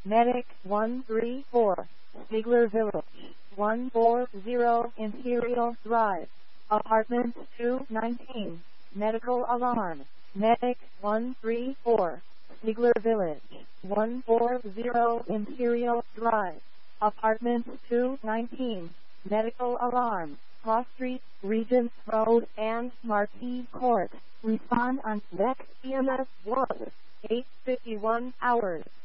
Medic 134, Stigler Village, 140 Imperial Drive, Apartment 219, Medical Alarm. Medic 134, Stigler Village, 140 Imperial Drive, Apartment 219, Medical Alarm. Cross Street, Regents Road, and Marquis Court. Respond on Deck EMS 1, 8:51 hours.